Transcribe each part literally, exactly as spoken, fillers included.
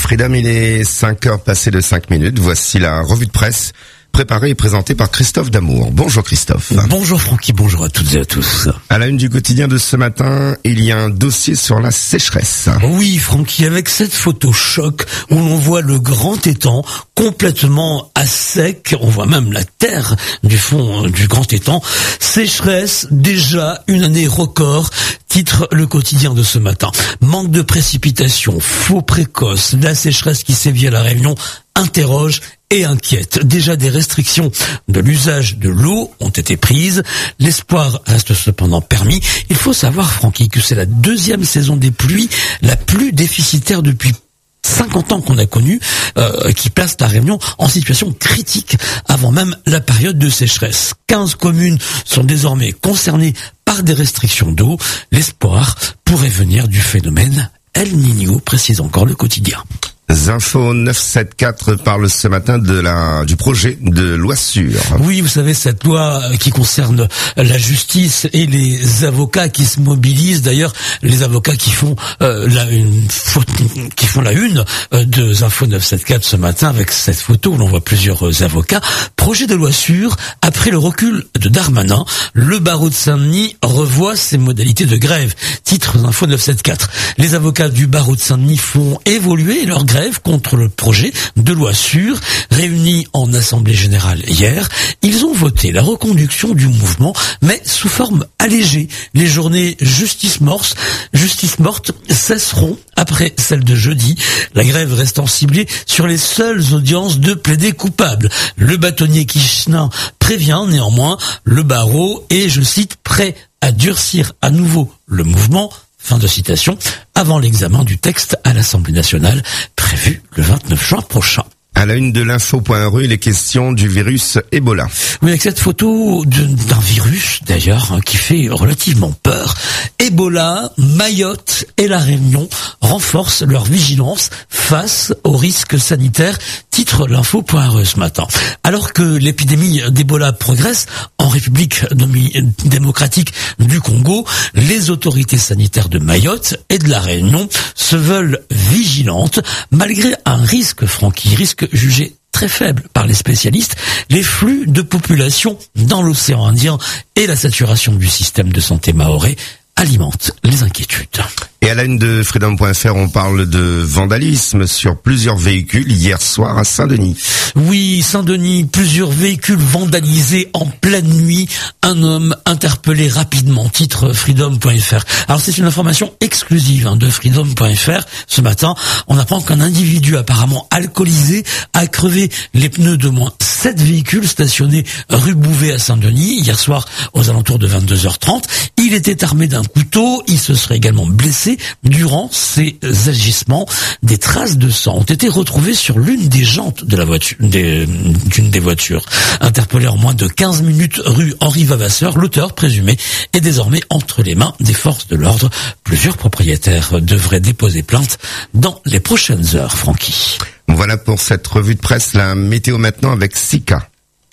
Freedom, il est cinq heures passées de cinq minutes. Voici la revue de presse préparée et présentée par Christophe Damour. Bonjour Christophe. Bonjour Francky, bonjour à toutes et à tous. À la une du quotidien de ce matin, il y a un dossier sur la sécheresse. Oui Francky, avec cette photo choc où l'on voit le grand étang complètement à sec, on voit même la terre du fond du grand étang. Sécheresse, déjà une année record, titre le quotidien de ce matin. Manque de précipitations, faux précoces, la sécheresse qui sévit à la Réunion interroge et inquiète. Déjà des restrictions de l'usage de l'eau ont été prises. L'espoir reste cependant permis. Il faut savoir, Francky, que c'est la deuxième saison des pluies la plus déficitaire depuis cinquante ans qu'on a connu, euh, qui place la Réunion en situation critique avant même la période de sécheresse. quinze communes sont désormais concernées par des restrictions d'eau. L'espoir pourrait venir du phénomène El Niño, précise encore le quotidien. Info neuf cent soixante-quatorze parle ce matin de la du projet de loi sûre. Oui, vous savez, cette loi qui concerne la justice et les avocats qui se mobilisent. D'ailleurs, les avocats qui font euh, la une qui font la une euh, de Info neuf cent soixante-quatorze ce matin avec cette photo où l'on voit plusieurs euh, avocats. Projet de loi sûre. Après le recul de Darmanin, le barreau de Saint-Denis revoit ses modalités de grève. Titre Info neuf cent soixante-quatorze. Les avocats du barreau de Saint-Denis font évoluer leur grève contre le projet de loi sûre. Réunis en assemblée générale hier, ils ont voté la reconduction du mouvement, mais sous forme allégée. Les journées justice morte, justice morte cesseront après celle de jeudi, la grève restant ciblée sur les seules audiences de plaidés coupables. Le bâtonnier Kichenin prévient néanmoins, le barreau est, je cite, prêt à durcir à nouveau le mouvement. Fin de citation, avant l'examen du texte à l'Assemblée nationale, prévu le vingt-neuf juin prochain. À la une de l'info point r u, il est question du virus Ebola. Oui, avec cette photo d'un virus, d'ailleurs, qui fait relativement peur. Ebola, Mayotte et la Réunion renforcent leur vigilance face aux risques sanitaires, titre l'info point r u ce matin. Alors que l'épidémie d'Ebola progresse en République démocratique du Congo, les autorités sanitaires de Mayotte et de la Réunion se veulent vigilantes, malgré un risque, Francky, risque jugé très faible par les spécialistes, les flux de population dans l'océan Indien et la saturation du système de santé mahorais alimentent les inquiétudes. Et à la une de Freedom point f r, on parle de vandalisme sur plusieurs véhicules hier soir à Saint-Denis. Oui, Saint-Denis, plusieurs véhicules vandalisés en pleine nuit. Un homme interpellé rapidement, titre Freedom point f r. Alors c'est une information exclusive hein, de Freedom point f r. Ce matin, on apprend qu'un individu apparemment alcoolisé a crevé les pneus de moins sept véhicules stationnés rue Bouvet à Saint-Denis, hier soir aux alentours de vingt-deux heures trente. Il était armé d'un couteau, il se serait également blessé. Durant ces agissements, des traces de sang ont été retrouvées sur l'une des jantes de la voiture, des, d'une des voitures. Interpellé en moins de quinze minutes rue Henri Vavasseur, l'auteur présumé est désormais entre les mains des forces de l'ordre. Plusieurs propriétaires devraient déposer plainte dans les prochaines heures, Francky. Voilà pour cette revue de presse. La météo maintenant avec Sika.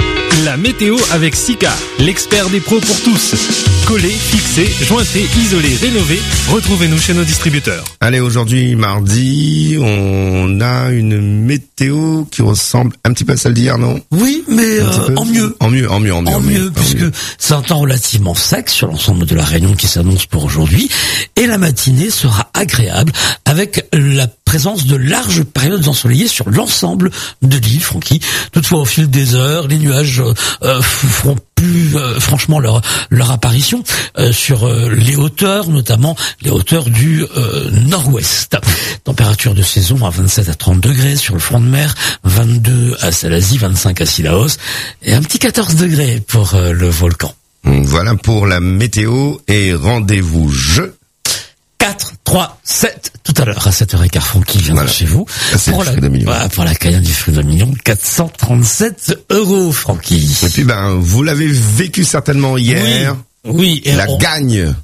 La météo avec Sika, l'expert des pros pour tous. Collé, fixé, jointé, isolé, rénové. Retrouvez-nous chez nos distributeurs. Allez, aujourd'hui, mardi, on a une météo qui ressemble un petit peu à celle d'hier, non? Oui, mais euh, en mieux. En mieux, en mieux, en mieux. En mieux, puisque c'est un temps relativement sec sur l'ensemble de la Réunion qui s'annonce pour aujourd'hui. Et la matinée sera agréable avec la présence de larges périodes ensoleillées sur l'ensemble de l'île, Francky. Toutefois, au fil des heures, les nuages euh, feront plus euh, franchement leur leur apparition euh, sur euh, les hauteurs, notamment les hauteurs du euh, nord-ouest. Température de saison à vingt-sept à trente degrés sur le front de mer, vingt-deux à Salazie, vingt-cinq à Sillaos et un petit quatorze degrés pour euh, le volcan. Voilà pour la météo et rendez-vous jeu. quatre, trois, sept, tout à l'heure à sept heures quinze, Francky viendra voilà. Chez vous. C'est pour, la, voilà, pour la Cayenne du Freedom Million, quatre cent trente-sept euros, Francky. Et puis, ben, vous l'avez vécu certainement hier. Oui. Oui. La on... gagne